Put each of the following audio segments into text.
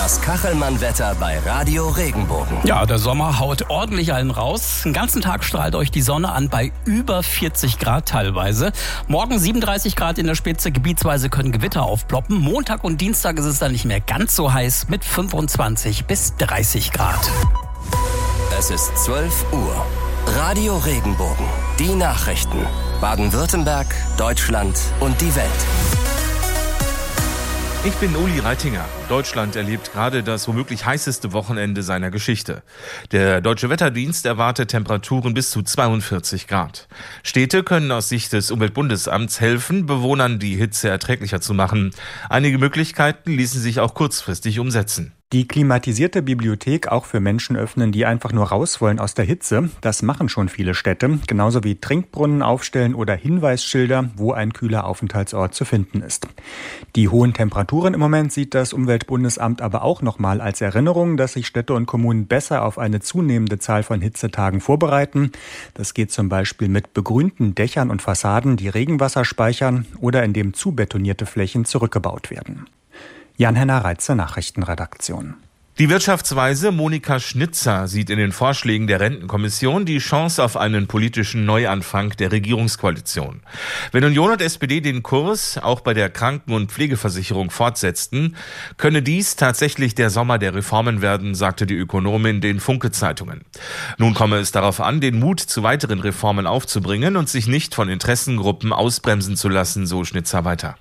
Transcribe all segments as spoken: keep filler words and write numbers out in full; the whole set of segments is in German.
Das Kachelmann-Wetter bei Radio Regenbogen. Ja, der Sommer haut ordentlich einen raus. Den ganzen Tag strahlt euch die Sonne an bei über vierzig Grad teilweise. Morgen siebenunddreißig Grad in der Spitze, gebietsweise können Gewitter aufploppen. Montag und Dienstag ist es dann nicht mehr ganz so heiß mit fünfundzwanzig bis dreißig Grad. Es ist zwölf Uhr. Radio Regenbogen. Die Nachrichten. Baden-Württemberg, Deutschland und die Welt. Ich bin Uli Reitinger. Deutschland erlebt gerade das womöglich heißeste Wochenende seiner Geschichte. Der Deutsche Wetterdienst erwartet Temperaturen bis zu zweiundvierzig Grad. Städte können aus Sicht des Umweltbundesamts helfen, Bewohnern die Hitze erträglicher zu machen. Einige Möglichkeiten ließen sich auch kurzfristig umsetzen. Die klimatisierte Bibliothek auch für Menschen öffnen, die einfach nur raus wollen aus der Hitze. Das machen schon viele Städte. Genauso wie Trinkbrunnen aufstellen oder Hinweisschilder, wo ein kühler Aufenthaltsort zu finden ist. Die hohen Temperaturen im Moment sieht das Umweltbundesamt aber auch nochmal als Erinnerung, dass sich Städte und Kommunen besser auf eine zunehmende Zahl von Hitzetagen vorbereiten. Das geht zum Beispiel mit begrünten Dächern und Fassaden, die Regenwasser speichern oder indem zubetonierte Flächen zurückgebaut werden. Jan-Henner Reitzer, Nachrichtenredaktion. Die Wirtschaftsweise Monika Schnitzer sieht in den Vorschlägen der Rentenkommission die Chance auf einen politischen Neuanfang der Regierungskoalition. Wenn Union und S P D den Kurs auch bei der Kranken- und Pflegeversicherung fortsetzten, könne dies tatsächlich der Sommer der Reformen werden, sagte die Ökonomin den Funke-Zeitungen. Nun komme es darauf an, den Mut zu weiteren Reformen aufzubringen und sich nicht von Interessengruppen ausbremsen zu lassen, so Schnitzer weiter.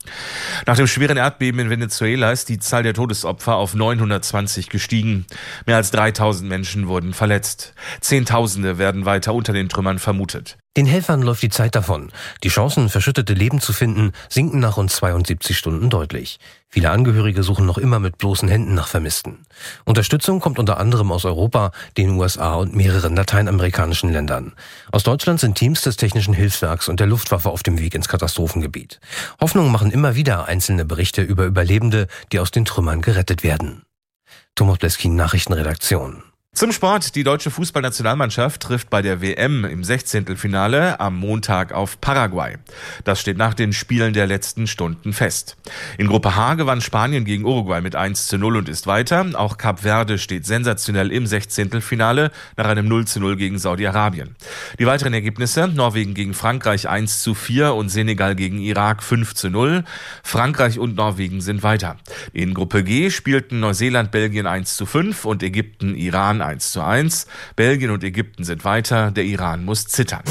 Nach dem schweren Erdbeben in Venezuela ist die Zahl der Todesopfer auf neunhundertzwanzig gestiegen. Mehr als dreitausend Menschen wurden verletzt. Zehntausende werden weiter unter den Trümmern vermutet. Den Helfern läuft die Zeit davon. Die Chancen, verschüttete Leben zu finden, sinken nach rund zweiundsiebzig Stunden deutlich. Viele Angehörige suchen noch immer mit bloßen Händen nach Vermissten. Unterstützung kommt unter anderem aus Europa, den U S A und mehreren lateinamerikanischen Ländern. Aus Deutschland sind Teams des Technischen Hilfswerks und der Luftwaffe auf dem Weg ins Katastrophengebiet. Hoffnung machen immer wieder einzelne Berichte über Überlebende, die aus den Trümmern gerettet werden. Thomas Bleskin, Nachrichtenredaktion. Zum Sport. Die deutsche Fußballnationalmannschaft trifft bei der W M im Sechzehntelfinale am Montag auf Paraguay. Das steht nach den Spielen der letzten Stunden fest. In Gruppe H gewann Spanien gegen Uruguay mit eins zu null und ist weiter. Auch Kap Verde steht sensationell im Sechzehntelfinale nach einem null zu null gegen Saudi-Arabien. Die weiteren Ergebnisse: Norwegen gegen Frankreich eins zu vier und Senegal gegen Irak fünf zu null. Frankreich und Norwegen sind weiter. In Gruppe G spielten Neuseeland Belgien eins zu fünf und Ägypten Iran eins zu eins. Belgien und Ägypten sind weiter, der Iran muss zittern.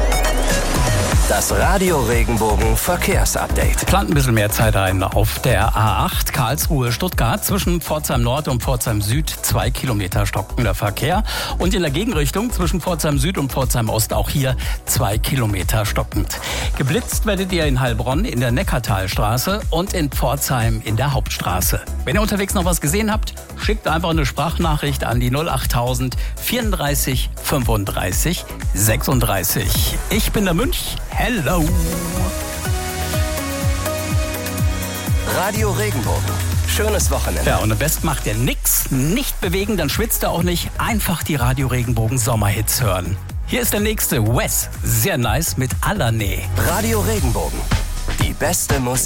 Das Radio Regenbogen Verkehrsupdate. Plant ein bisschen mehr Zeit ein auf der A acht Karlsruhe-Stuttgart zwischen Pforzheim Nord und Pforzheim Süd. Zwei Kilometer stockender Verkehr. Und in der Gegenrichtung zwischen Pforzheim Süd und Pforzheim Ost auch hier zwei Kilometer stockend. Geblitzt werdet ihr in Heilbronn in der Neckartalstraße und in Pforzheim in der Hauptstraße. Wenn ihr unterwegs noch was gesehen habt, schickt einfach eine Sprachnachricht an die null achttausend vierunddreißig fünfunddreißig sechsunddreißig. Ich bin der Münch. Hello! Radio Regenbogen. Schönes Wochenende. Ja, und am besten macht ihr nix, nicht bewegen, dann schwitzt ihr auch nicht. Einfach die Radio Regenbogen Sommerhits hören. Hier ist der nächste, Wes. Sehr nice mit Aller Nähe. Radio Regenbogen. Die beste Musik.